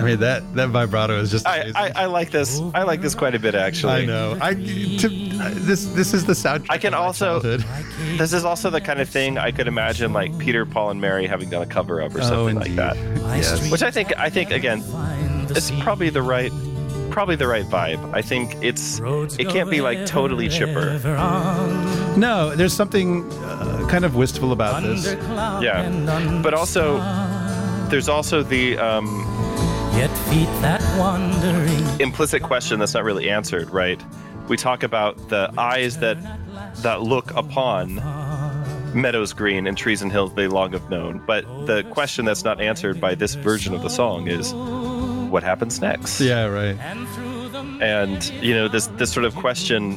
I mean, that vibrato is just amazing. I like this. I like this quite a bit, actually. I know. This is the soundtrack. I can of my also. childhood. This is also the kind of thing I could imagine, like Peter, Paul, and Mary having done a cover of or something like that. Yes. Which I think again, it's probably the right vibe. I think it can't be like totally chipper. No, there's something kind of wistful about this. Yeah, but also there's also the Yet feet that wandering. implicit question that's not really answered, right? We talk about the eyes that look upon meadows green and trees and hills they long have known, but the question that's not answered by this version of the song is what happens next? Yeah, right. And this sort of question.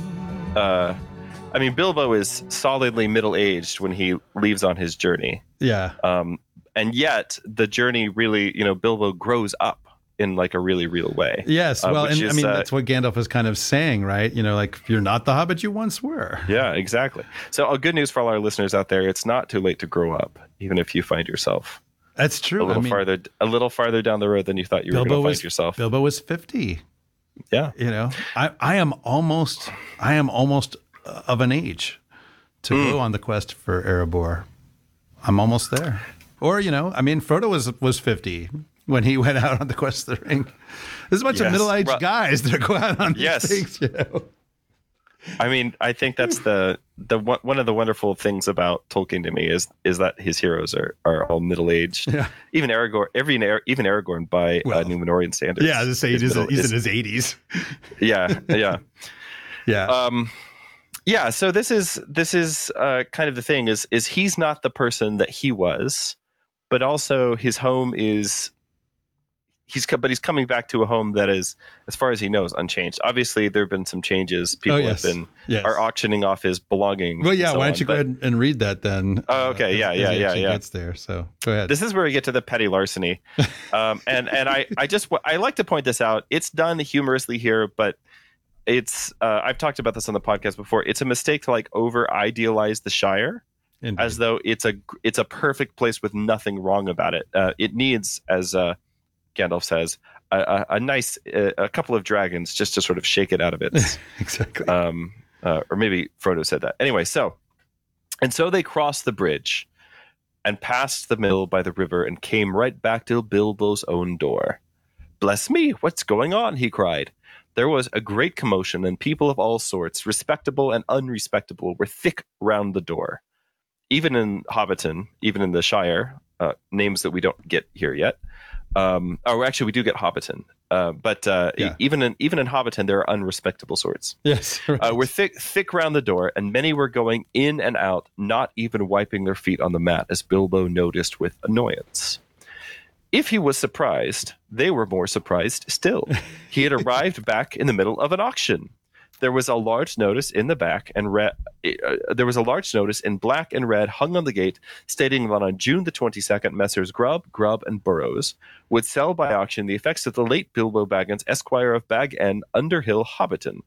I mean, Bilbo is solidly middle-aged when he leaves on his journey. Yeah. And yet the journey really, Bilbo grows up in like a really real way. Yes. Well, and is, I mean, that's what Gandalf is kind of saying, right? Like, you're not the hobbit you once were. Yeah, exactly. So good news for all our listeners out there. It's not too late to grow up, even if you find yourself That's true. a little farther down the road than you thought you were going to find yourself. Bilbo was 50. Yeah. I am almost of an age to go on the quest for Erebor. I'm almost there. Or, Frodo was 50 when he went out on the quest of the ring. There's a bunch of middle-aged guys that go out on these things, I mean, I think that's the one of the wonderful things about Tolkien to me is that his heroes are all middle-aged. Yeah. Even Aragorn, even Aragorn by Númenorian standards. Yeah, he's in his 80s. Yeah, yeah. Yeah. Yeah, so this is kind of the thing is he's not the person that he was, but also his home is he's coming back to a home that is, as far as he knows, unchanged. Obviously, there have been some changes. People are auctioning off his belongings. Well, yeah. Why don't you go ahead and read that then? Oh, okay. Yeah. Gets there. So go ahead. This is where we get to the petty larceny, and I like to point this out. It's done humorously here, but it's I've talked about this on the podcast before. It's a mistake to like over idealize the Shire. Indeed. As though it's a perfect place with nothing wrong about it. It needs, as Gandalf says, a nice a couple of dragons just to sort of shake it out of it. Exactly. Or maybe Frodo said that. Anyway, so they crossed the bridge and passed the mill by the river and came right back to Bilbo's own door. "Bless me, what's going on?" he cried. There was a great commotion, and people of all sorts, respectable and unrespectable, were thick round the door. Even in Hobbiton, even in the Shire, names that we don't get here yet. Actually, we do get Hobbiton, but even in Hobbiton, there are unrespectable sorts. Yes, right. We're thick round the door, and many were going in and out, not even wiping their feet on the mat, as Bilbo noticed with annoyance. If he was surprised, they were more surprised still. He had arrived back in the middle of an auction. There was a large notice in the back and there was a large notice in black and red hung on the gate stating that on June the 22nd, Messrs. Grubb, and Burrows would sell by auction the effects of the late Bilbo Baggins, Esquire of Bag End, Underhill, Hobbiton.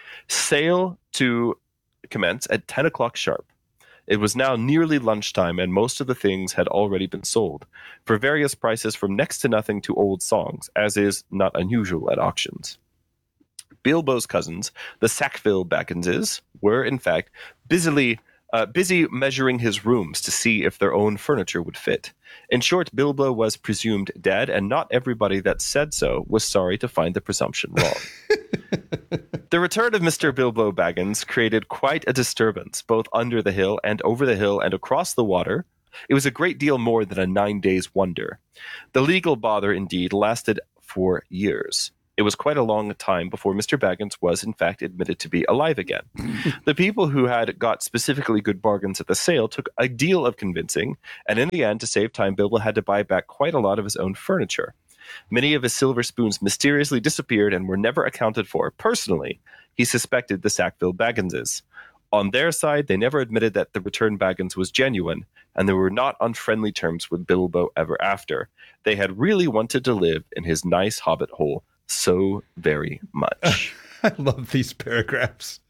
Sale to commence at 10 o'clock sharp. It was now nearly lunchtime, and most of the things had already been sold, for various prices from next to nothing to old songs, as is not unusual at auctions. Bilbo's cousins, the Sackville Bagginses, were, in fact, busy measuring his rooms to see if their own furniture would fit. In short, Bilbo was presumed dead, and not everybody that said so was sorry to find the presumption wrong. The return of Mr. Bilbo Baggins created quite a disturbance, both under the hill and over the hill and across the water. It was a great deal more than a 9 days' wonder. The legal bother, indeed, lasted for years. It was quite a long time before Mr. Baggins was, in fact, admitted to be alive again. The people who had got specifically good bargains at the sale took a deal of convincing, and in the end, to save time, Bilbo had to buy back quite a lot of his own furniture. Many of his silver spoons mysteriously disappeared and were never accounted for. Personally, he suspected the Sackville Bagginses. On their side, they never admitted that the returned Baggins was genuine, and they were not on friendly terms with Bilbo ever after. They had really wanted to live in his nice hobbit hole so very much. I love these paragraphs.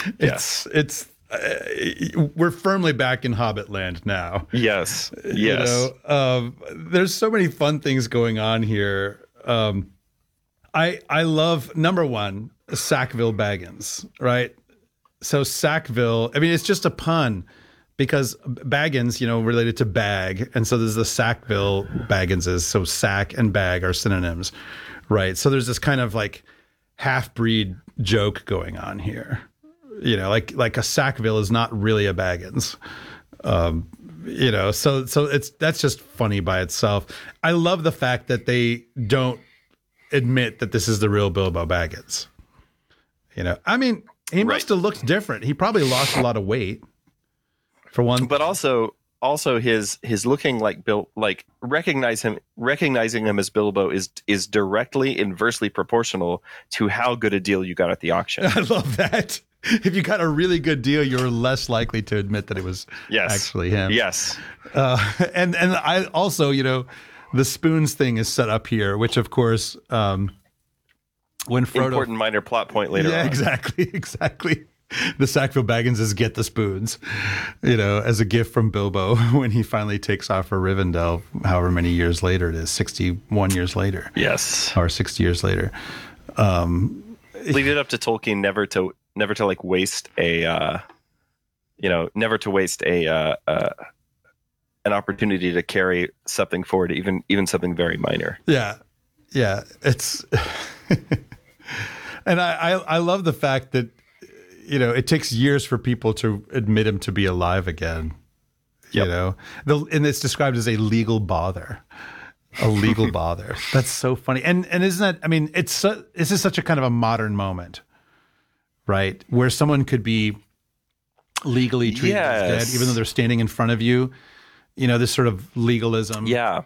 We're firmly back in Hobbit land now. Yes. There's so many fun things going on here. I love, number one, Sackville Baggins, right? So Sackville, I mean, it's just a pun because Baggins, related to bag. And so there's the Sackville Bagginses. So sack and bag are synonyms, right? So there's this kind of like half-breed joke going on here. Like a Sackville is not really a Baggins. So that's just funny by itself. I love the fact that they don't admit that this is the real Bilbo Baggins. I mean, he must have looked different. He probably lost a lot of weight for one. But also his looking like Bill, like recognizing him as Bilbo is directly inversely proportional to how good a deal you got at the auction. I love that. If you got a really good deal, you're less likely to admit that it was actually him. Yes. And I also, the spoons thing is set up here, which of course, when Frodo, important minor plot point later on. Exactly. The Sackville Bagginses get the spoons, as a gift from Bilbo when he finally takes off for Rivendell, however many years later it is, 61 years later. Yes. Or 60 years later. Leave it up to Tolkien never to like waste an opportunity to carry something forward, even something very minor. Yeah. It's, and I love the fact that, it takes years for people to admit him to be alive again. Yep. And it's described as a legal bother. A legal bother. That's so funny. And isn't that, I mean, this is such a kind of a modern moment, right? Where someone could be legally treated as dead, even though they're standing in front of you. This sort of legalism. Yeah.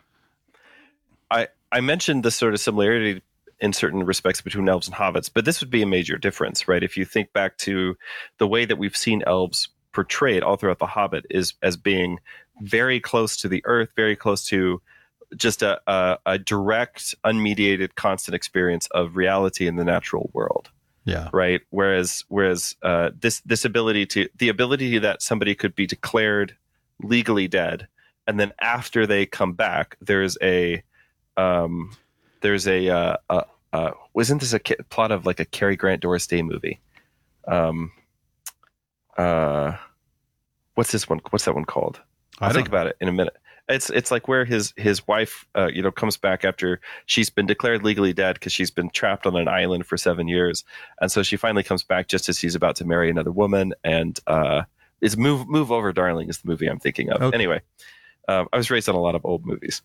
I mentioned the sort of similarity in certain respects between elves and hobbits, but this would be a major difference, right? If you think back to the way that we've seen elves portrayed all throughout The Hobbit is as being very close to the earth, very close to just a direct, unmediated, constant experience of reality in the natural world. Yeah. Right. Whereas this ability that somebody could be declared legally dead, and then after they come back, wasn't this a plot of like a Cary Grant Doris Day movie? What's this one? What's that one called? I'll think about it in a minute. It's like where his wife comes back after she's been declared legally dead because she's been trapped on an island for 7 years, and so she finally comes back just as he's about to marry another woman. And it's Move Over, Darling is the movie I'm thinking of. Okay. Anyway, I was raised on a lot of old movies.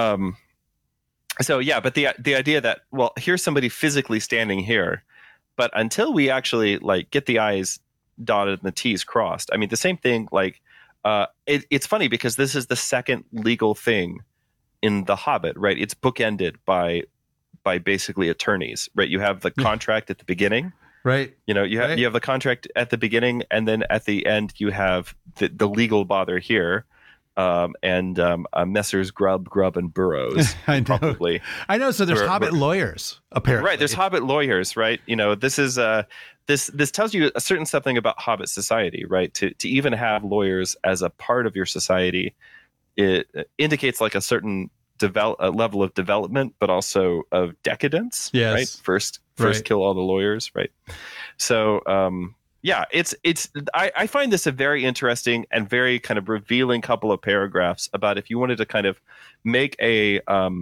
So yeah, but the idea that, well, here's somebody physically standing here, but until we actually like get the I's dotted and the T's crossed, I mean, the same thing, like, it's funny because this is the second legal thing in The Hobbit, right? It's bookended by basically attorneys, right? You have the contract at the beginning, right? You have the contract at the beginning, and then at the end you have the legal bother here. And Messrs. Grubb, and Burroughs. I know. Probably. I know. So there's Hobbit lawyers, apparently. Right. There's Hobbit lawyers, right? This is this tells you a certain something about Hobbit society, right? To even have lawyers as a part of your society, it indicates like a certain level of development, but also of decadence. Yes. Right. First kill all the lawyers, right? So. Yeah, I find this a very interesting and very kind of revealing couple of paragraphs about if you wanted to kind of make a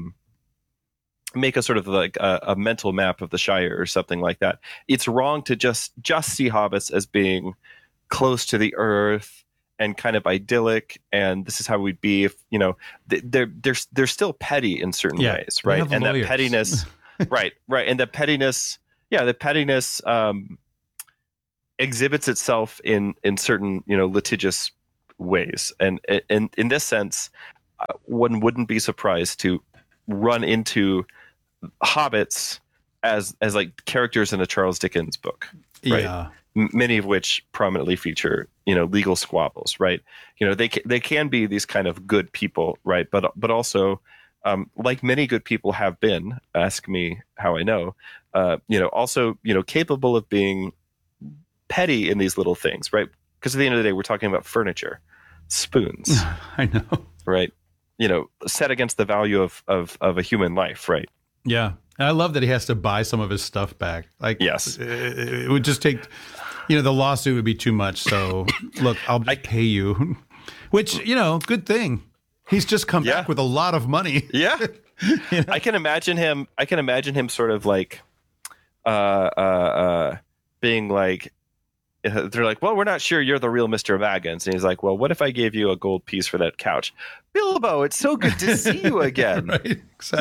sort of like a mental map of the Shire or something like that. It's wrong to just see hobbits as being close to the earth and kind of idyllic, and this is how we'd be if they're still petty in certain ways, right? And lawyers. That pettiness, right, and the pettiness, exhibits itself in certain litigious ways, and in this sense, one wouldn't be surprised to run into hobbits as like characters in a Charles Dickens book, right? Yeah. Many of which prominently feature legal squabbles, right? They can be these kind of good people, right? But also like many good people have been, ask me how I know, also capable of being petty in these little things, right? Because at the end of the day, we're talking about furniture, spoons. I know, right? Set against the value of a human life, right? Yeah. And I love that he has to buy some of his stuff back. Like, Yes. it would just take, the lawsuit would be too much. So, look, I'll pay you. Which, good thing. He's just come back with a lot of money. Yeah. I can imagine him sort of like being like, they're like, well, we're not sure you're the real Mr. Baggins. And he's like, well, what if I gave you a gold piece for that couch? Bilbo, it's so good to see you again. Right.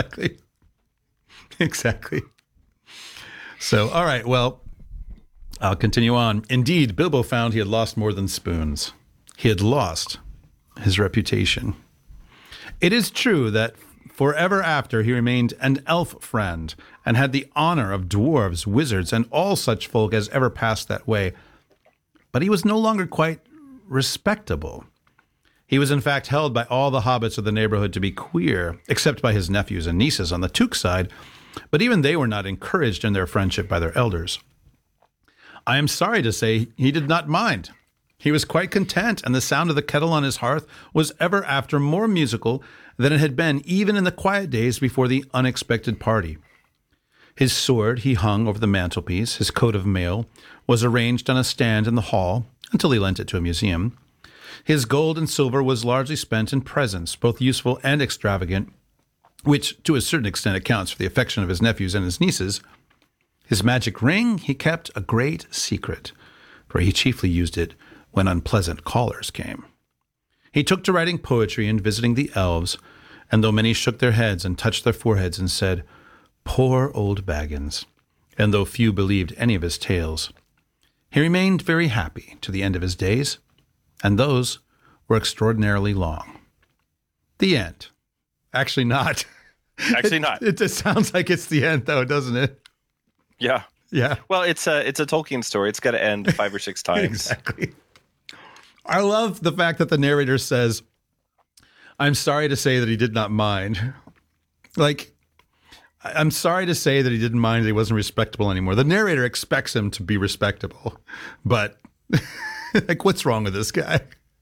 Exactly. So, all right. Well, I'll continue on. Indeed, Bilbo found he had lost more than spoons. He had lost his reputation. It is true that forever after he remained an elf friend and had the honor of dwarves, wizards, and all such folk as ever passed that way. But he was no longer quite respectable. He was in fact held by all the hobbits of the neighborhood to be queer, except by his nephews and nieces on the Took side, but even they were not encouraged in their friendship by their elders. I am sorry to say he did not mind. He was quite content, and the sound of the kettle on his hearth was ever after more musical than it had been even in the quiet days before the unexpected party. His sword he hung over the mantelpiece, his coat of mail was arranged on a stand in the hall until he lent it to a museum. His gold and silver was largely spent in presents, both useful and extravagant, which to a certain extent accounts for the affection of his nephews and his nieces. His magic ring he kept a great secret, for he chiefly used it when unpleasant callers came. He took to writing poetry and visiting the elves, and though many shook their heads and touched their foreheads and said, "Poor old Baggins," and though few believed any of his tales, he remained very happy to the end of his days, and those were extraordinarily long. The end. Actually not. Actually not. It just sounds like it's the end, though, doesn't it? Yeah. Yeah. Well, it's a Tolkien story. It's got to end 5 or 6 times. Exactly. I love the fact that the narrator says, "I'm sorry to say that he did not mind." Like, I'm sorry to say that he didn't mind that he wasn't respectable anymore. The narrator expects him to be respectable, but like, what's wrong with this guy?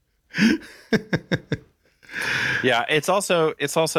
Yeah, it's also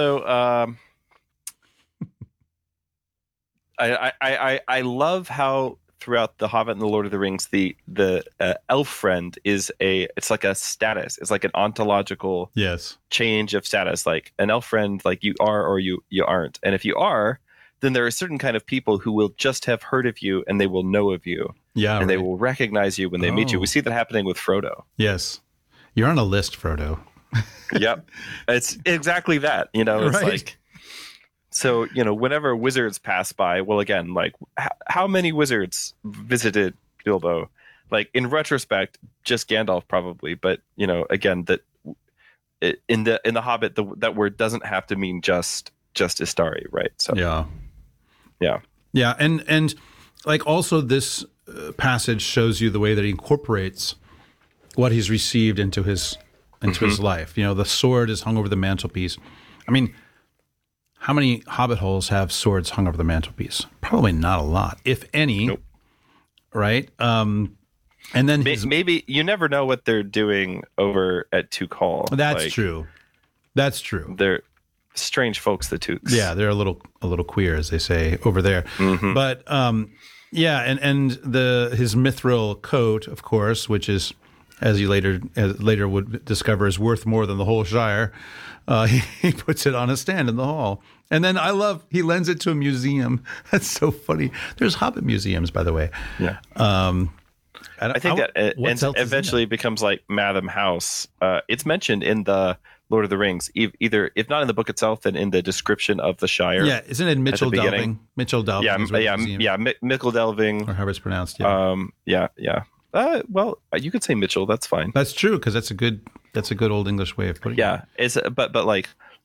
I love how throughout The Hobbit and The Lord of the Rings the elf friend it's like a status. It's like an ontological change of status. Like an elf friend, like you are or you aren't. And if you are, then there are certain kind of people who will just have heard of you and they will know of you. Yeah, and they will recognize you when they meet you. We see that happening with Frodo. Yes. You're on a list, Frodo. Yep. It's exactly that. It's like, so, whenever wizards pass by, well, again, like how many wizards visited Bilbo? Like in retrospect, just Gandalf probably. But, again, that in the Hobbit, that word doesn't have to mean just Istari, right? So yeah. And like also this passage shows you the way that he incorporates what he's received into his life. The sword is hung over the mantelpiece. I mean, how many hobbit holes have swords hung over the mantelpiece? Probably not a lot, if any. Nope. Right? And then maybe you never know what they're doing over at Took Hall. That's true. That's true. They're strange folks, the Tooks. Yeah, they're a little queer, as they say over there. Mm-hmm. But and his mithril coat, of course, which is, as you later would discover, is worth more than the whole Shire. He puts it on a stand in the hall. And then he lends it to a museum. That's so funny. There's Hobbit museums, by the way. Yeah. I think that eventually becomes like Madam House. It's mentioned in the Lord of the Rings, either if not in the book itself, then in the description of the Shire. Yeah, isn't it Mitchell Delving? Mitchell Delving. Yeah, Mickle Delving, or however it's pronounced. Yeah. Well, you could say Mitchell. That's fine. That's true, because that's a good old English way of putting it. Yeah, it's but like